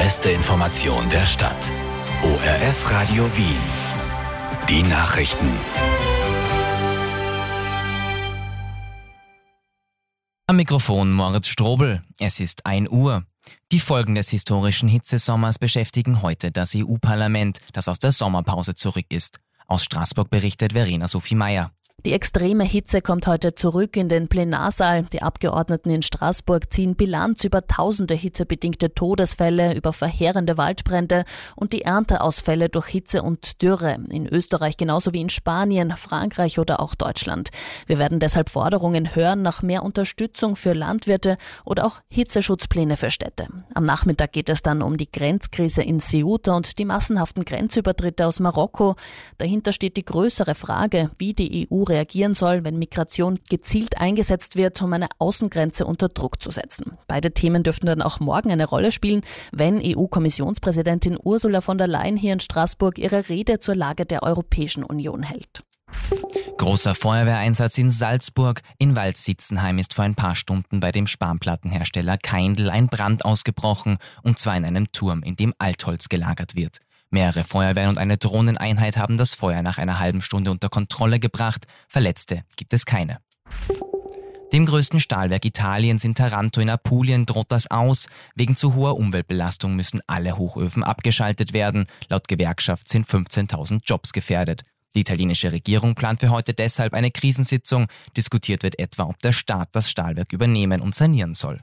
beste Information der Stadt. ORF Radio Wien. Die Nachrichten. Am Mikrofon Moritz Strobel. Es ist 1 Uhr. Die Folgen des historischen Hitzesommers beschäftigen heute das EU-Parlament, das aus der Sommerpause zurück ist. Aus Straßburg berichtet Verena Sophie Meyer. Die extreme Hitze kommt heute zurück in den Plenarsaal. Die Abgeordneten in Straßburg ziehen Bilanz über tausende hitzebedingte Todesfälle, über verheerende Waldbrände und die Ernteausfälle durch Hitze und Dürre. In Österreich genauso wie in Spanien, Frankreich oder auch Deutschland. Wir werden deshalb Forderungen hören nach mehr Unterstützung für Landwirte oder auch Hitzeschutzpläne für Städte. Am Nachmittag geht es dann um die Grenzkrise in Ceuta und die massenhaften Grenzübertritte aus Marokko. Dahinter steht die größere Frage, wie die EU reagieren soll, wenn Migration gezielt eingesetzt wird, um eine Außengrenze unter Druck zu setzen. Beide Themen dürften dann auch morgen eine Rolle spielen, wenn EU-Kommissionspräsidentin Ursula von der Leyen hier in Straßburg ihre Rede zur Lage der Europäischen Union hält. Großer Feuerwehreinsatz in Salzburg. In Waldsitzenheim ist vor ein paar Stunden bei dem Spanplattenhersteller Kaindl ein Brand ausgebrochen, und zwar in einem Turm, in dem Altholz gelagert wird. Mehrere Feuerwehren und eine Drohneneinheit haben das Feuer nach einer halben Stunde unter Kontrolle gebracht. Verletzte gibt es keine. Dem größten Stahlwerk Italiens in Taranto in Apulien droht das aus. Wegen zu hoher Umweltbelastung müssen alle Hochöfen abgeschaltet werden. Laut Gewerkschaft sind 15.000 Jobs gefährdet. Die italienische Regierung plant für heute deshalb eine Krisensitzung. Diskutiert wird etwa, ob der Staat das Stahlwerk übernehmen und sanieren soll.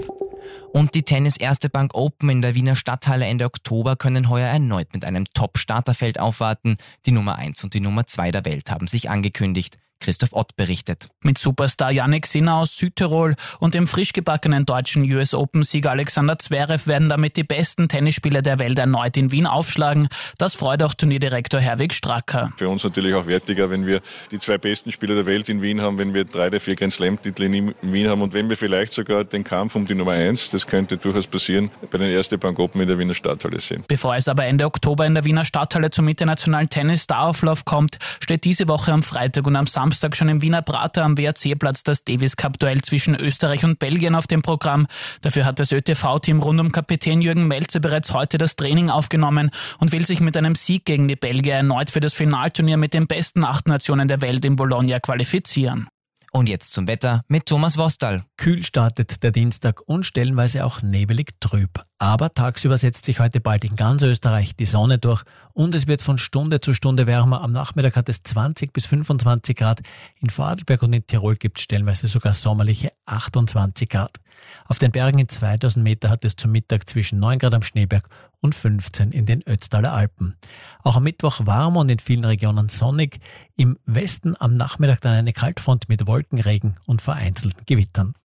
Und die Tennis Erste Bank Open in der Wiener Stadthalle Ende Oktober können heuer erneut mit einem Top-Starterfeld aufwarten. Die Nummer 1 und die Nummer 2 der Welt haben sich angekündigt. Christoph Ott berichtet. Mit Superstar Jannik Sinner aus Südtirol und dem frisch gebackenen deutschen US Open-Sieger Alexander Zverev werden damit die besten Tennisspieler der Welt erneut in Wien aufschlagen. Das freut auch Turnierdirektor Herwig Stracker. Für uns natürlich auch wertiger, wenn wir die 2 besten Spieler der Welt in Wien haben, wenn wir 3 der 4 Grand Slam-Titel in Wien haben und wenn wir vielleicht sogar den Kampf um die Nummer 1, das könnte durchaus passieren, bei den Erste Bank Open in der Wiener Stadthalle sehen. Bevor es aber Ende Oktober in der Wiener Stadthalle zum internationalen Tennis-Starauflauf kommt, steht diese Woche am Freitag und am Samstag schon im Wiener Prater am WRC-Platz das Davis-Cup-Duell zwischen Österreich und Belgien auf dem Programm. Dafür hat das ÖTV-Team rund um Kapitän Jürgen Melzer bereits heute das Training aufgenommen und will sich mit einem Sieg gegen die Belgier erneut für das Finalturnier mit den besten 8 Nationen der Welt in Bologna qualifizieren. Und jetzt zum Wetter mit Thomas Wostal. Kühl startet der Dienstag und stellenweise auch nebelig trüb. Aber tagsüber setzt sich heute bald in ganz Österreich die Sonne durch und es wird von Stunde zu Stunde wärmer. Am Nachmittag hat es 20 bis 25 Grad. In Vorarlberg und in Tirol gibt es stellenweise sogar sommerliche 28 Grad. Auf den Bergen in 2000 Meter hat es zum Mittag zwischen 9 Grad am Schneeberg und 15 in den Ötztaler Alpen. Auch am Mittwoch warm und in vielen Regionen sonnig. Im Westen am Nachmittag dann eine Kaltfront mit Wolkenregen und vereinzelten Gewittern.